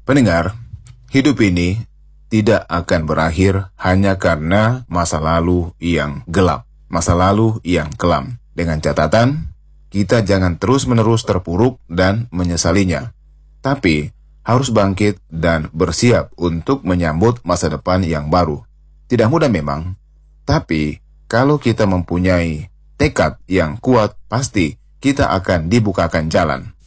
Pendengar, hidup ini tidak akan berakhir hanya karena masa lalu yang gelap, masa lalu yang kelam. Dengan catatan, kita jangan terus-menerus terpuruk dan menyesalinya, tapi harus bangkit dan bersiap untuk menyambut masa depan yang baru. Tidak mudah memang, tapi kalau kita mempunyai tekad yang kuat, pasti kita akan dibukakan jalan.